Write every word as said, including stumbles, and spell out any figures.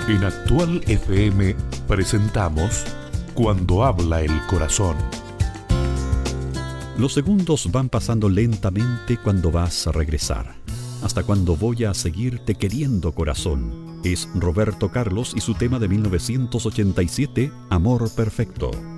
En Actual F M presentamos Cuando habla el corazón. Los segundos van pasando lentamente cuando vas a regresar. ¿Hasta cuándo voy a seguirte queriendo, corazón? Es Roberto Carlos y su tema de mil novecientos ochenta y siete, Amor Perfecto.